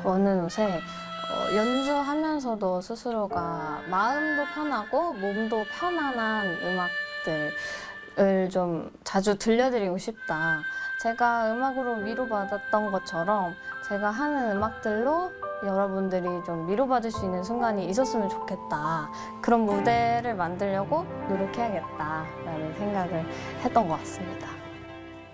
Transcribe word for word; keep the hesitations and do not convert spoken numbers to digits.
저는 요새 어, 연주하면서도 스스로가 마음도 편하고 몸도 편안한 음악들을 좀 자주 들려드리고 싶다. 제가 음악으로 위로받았던 것처럼 제가 하는 음악들로 여러분들이 좀 위로받을 수 있는 순간이 있었으면 좋겠다. 그런 무대를 만들려고 노력해야겠다라는 생각을 했던 것 같습니다.